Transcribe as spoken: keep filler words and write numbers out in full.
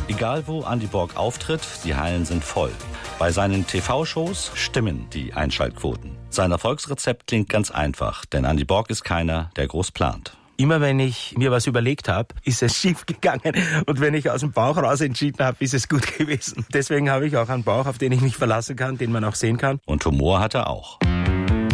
Egal wo Andy Borg auftritt, die Hallen sind voll. Bei seinen T V-Shows stimmen die Einschaltquoten. Sein Erfolgsrezept klingt ganz einfach, denn Andy Borg ist keiner, der groß plant. Immer wenn ich mir was überlegt habe, ist es schief gegangen. Und wenn ich aus dem Bauch raus entschieden habe, ist es gut gewesen. Deswegen habe ich auch einen Bauch, auf den ich mich verlassen kann, den man auch sehen kann. Und Humor hat er auch.